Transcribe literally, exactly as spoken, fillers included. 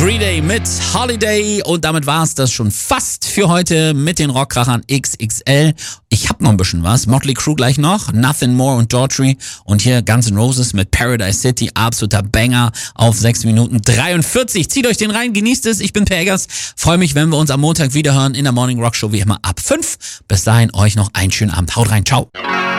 Green Day mit Holiday und damit war es das schon fast für heute mit den Rockkrachern X X L. Ich hab noch ein bisschen was. Motley Crue gleich noch, Nothing More und Daughtry und hier Guns N' Roses mit Paradise City, absoluter Banger auf sechs Minuten dreiundvierzig. Zieht euch den rein, genießt es. Ich bin Per Eggers. Freue mich, wenn wir uns am Montag wiederhören in der Morning Rock Show wie immer ab fünf. Bis dahin euch noch einen schönen Abend. Haut rein, ciao.